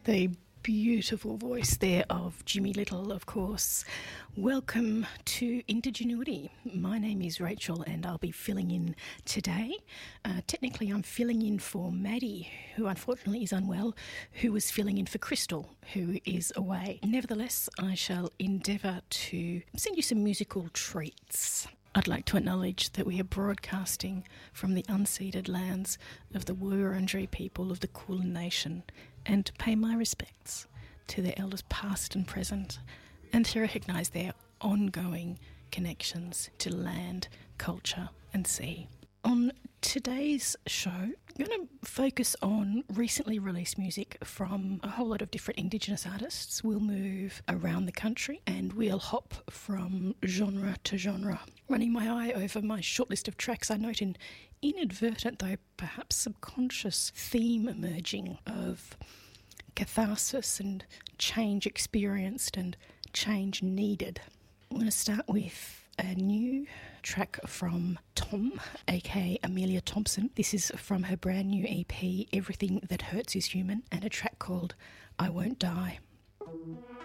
The beautiful voice there of Jimmy Little, of course. Welcome to Intergenuity. My name is Rachel and I'll be filling in today. Technically, I'm filling in for Maddie, who unfortunately is unwell, who was filling in for Crystal, who is away. Nevertheless, I shall endeavour to send you some musical treats. I'd like to acknowledge that we are broadcasting from the unceded lands of the Wurundjeri people of the Kulin Nation, and to pay my respects to their elders past and present, and to recognise their ongoing connections to land, culture and sea. On today's show, I'm going to focus on recently released music from a whole lot of different Indigenous artists. We'll move around the country and we'll hop from genre to genre. Running my eye over my short list of tracks, I note an inadvertent, though perhaps subconscious, theme emerging of catharsis and change experienced and change needed. I'm going to start with a new track from Tom, aka Amelia Thompson. This is from her brand new EP, Everything That Hurts Is Human, and a track called I Won't Die.